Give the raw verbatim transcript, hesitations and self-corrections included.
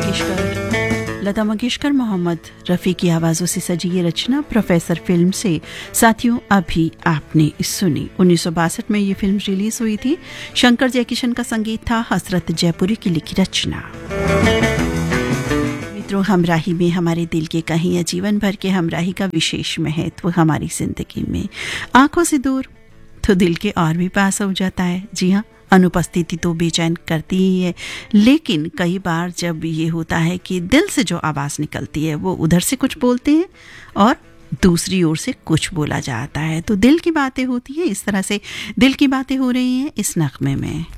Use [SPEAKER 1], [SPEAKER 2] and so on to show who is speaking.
[SPEAKER 1] मंगेशकर लता मंगेशकर मोहम्मद रफ़ी की आवाज़ों से सजी ये रचना प्रोफेसर फिल्म से साथियों अभी आपने सुनी। उन्नीस सौ बासठ में ये फिल्म रिलीज हुई थी। शंकर जयकिशन का संगीत था, हसरत जयपुरी की लिखी रचना। मित्रों, हमराही में हमारे दिल के कहीं या जीवन भर के हमराही का विशेष महत्व हमारी जिंदगी में आंखों से दूर तो दिल के और भी पास हो जाता है। जी हाँ, अनुपस्थिति तो बेचैन करती ही है, लेकिन कई बार जब ये होता है कि दिल से जो आवाज़ निकलती है वो उधर से कुछ बोलते हैं और दूसरी ओर से कुछ बोला जाता है, तो दिल की बातें होती हैं। इस तरह से दिल की बातें हो रही हैं इस नगमे में।